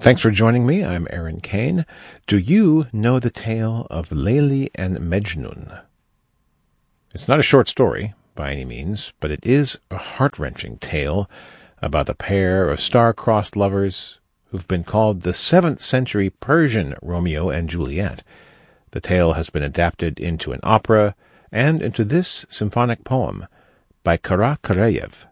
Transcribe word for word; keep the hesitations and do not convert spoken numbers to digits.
Thanks for joining me. I'm Aaron Kane. Do you know the tale of Layli and Mejnun? It's not a short story by any means, but it is a heart-wrenching tale about a pair of star-crossed lovers who've been called the seventh century Persian Romeo and Juliet. The tale has been adapted into an opera and into this symphonic poem by Kara Karayev.